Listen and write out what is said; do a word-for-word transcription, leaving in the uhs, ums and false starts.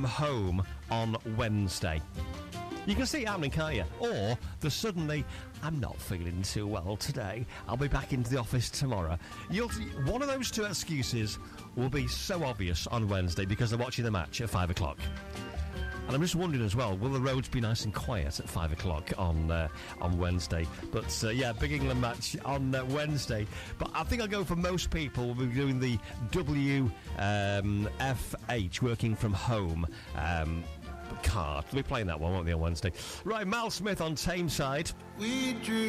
from home on Wednesday. You can see it happening, can't you? Or the suddenly, I'm not feeling too well today. I'll be back into the office tomorrow. You'll one of those two excuses will be so obvious on Wednesday because they're watching the match at five o'clock. And I'm just wondering as well, will the roads be nice and quiet at five o'clock on uh, on Wednesday? But uh, yeah, Big England match on uh, Wednesday. But I think I'll go for most people. We'll be doing the W F H, working from home. Um, card. We'll be playing that one, won't we, on Wednesday? Right, Mal Smith on Tameside. We dream.